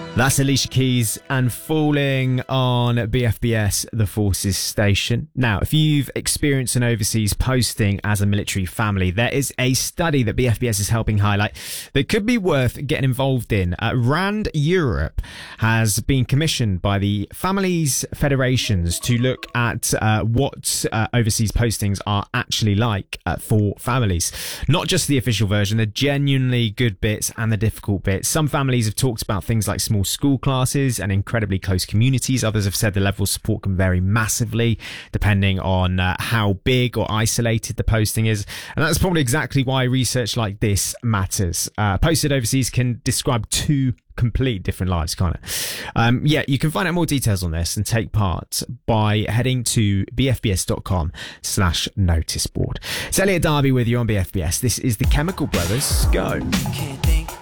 That's Alicia Keys and Falling on BFBS, The Forces Station. Now, if you've experienced an overseas posting as a military family, there is a study that BFBS is helping highlight that could be worth getting involved in. RAND Europe has been commissioned by the Families Federations to look at what overseas postings are actually like for families. Not just the official version, the genuinely good bits and the difficult bits. Some families have talked about things like small school classes and incredibly close communities. Others have said the level of support can vary massively depending on how big or isolated the posting is. And that's probably exactly why research like this matters. Posted overseas can describe two complete different lives, can't it? You can find out more details on this and take part by heading to bfbs.com/noticeboard. It's Elliot Darby with you on BFBS. This is the Chemical Brothers. Go.